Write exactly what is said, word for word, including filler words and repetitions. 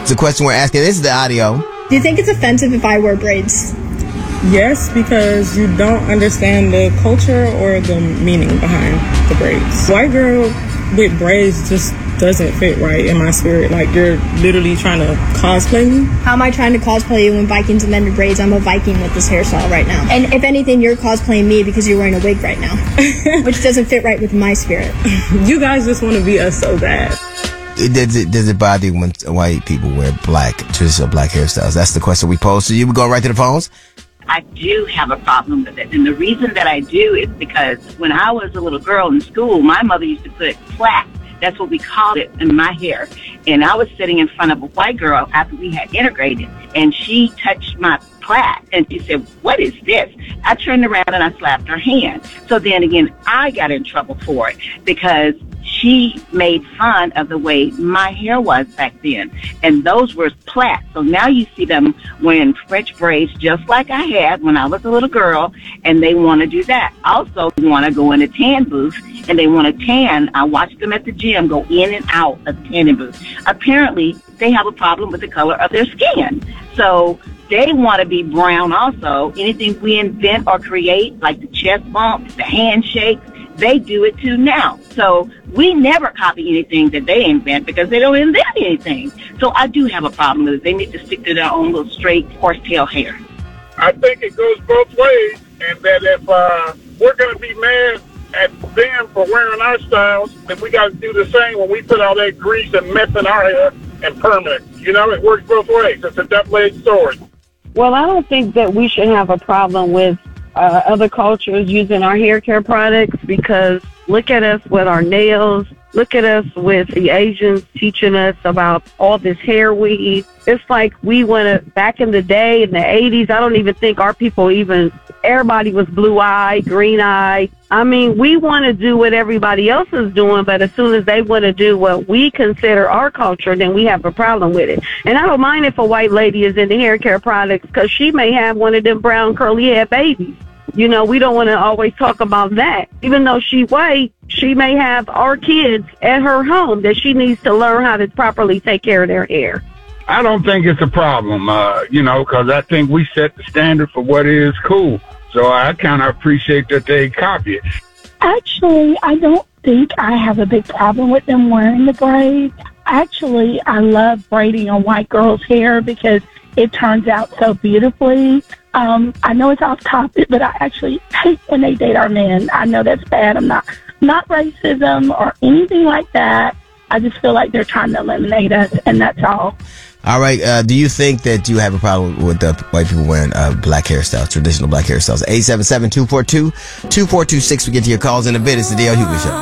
It's a question we're asking. This is the audio. Do you think it's offensive if I wear braids? Yes, because you don't understand the culture or the meaning behind the braids. White girl with braids just doesn't fit right in my spirit. Like, you're literally trying to cosplay me. How am I trying to cosplay you when Vikings invented braids? I'm a Viking with this hairstyle right now. And if anything, you're cosplaying me because you're wearing a wig right now, which doesn't fit right with my spirit. You guys just want to be us so bad. Does it, does it bother you when white people wear black, traditional black hairstyles? That's the question we pose to you. We're going right to the phones. I do have a problem with it. And the reason that I do is because when I was a little girl in school, my mother used to put plaits. That's what we called it in my hair. And I was sitting in front of a white girl after we had integrated, and she touched my plait, and she said, "What is this?" I turned around and I slapped her hand. So then again, I got in trouble for it because she made fun of the way my hair was back then. And those were plaits. So now you see them wearing French braids just like I had when I was a little girl, and they want to do that. Also, they want to go in a tan booth, and they want to tan. I watch them at the gym go in and out of the tanning booth. Apparently, they have a problem with the color of their skin. So they want to be brown also. Anything we invent or create, like the chest bump, the handshake, they do it too now. So we never copy anything that they invent because they don't invent anything. So I do have a problem with it. They need to stick to their own little straight horsetail hair. I think it goes both ways, and that if uh, we're going to be mad at them for wearing our styles, then we got to do the same when we put all that grease and meth in our hair and permanent. You know, it works both ways. It's a double-edged sword. Well, I don't think that we should have a problem with uh, other cultures using our hair care products, because look at us with our nails. Look at us with the Asians teaching us about all this hair weave. It's like we want to, back in the day, in the eighties, I don't even think our people even, everybody was blue-eyed, green-eyed. I mean, we want to do what everybody else is doing, but as soon as they want to do what we consider our culture, then we have a problem with it. And I don't mind if a white lady is into hair care products, because she may have one of them brown curly-haired babies. You know, we don't want to always talk about that. Even though she white, she may have our kids at her home that she needs to learn how to properly take care of their hair. I don't think it's a problem, uh, you know, because I think we set the standard for what is cool. So I kind of appreciate that they copy it. Actually, I don't think I have a big problem with them wearing the braids. Actually, I love braiding on white girls' hair because it turns out so beautifully. Um, I know it's off topic, but I actually hate when they date our men. I know that's bad. I'm not, not racism or anything like that. I just feel like they're trying to eliminate us, and that's all. All right. Uh, do you think that you have a problem with the white people wearing uh, black hairstyles, traditional black hairstyles? eight seven seven, two four two, two four two six. We get to your calls in a bit. It's the D L Hughley Show.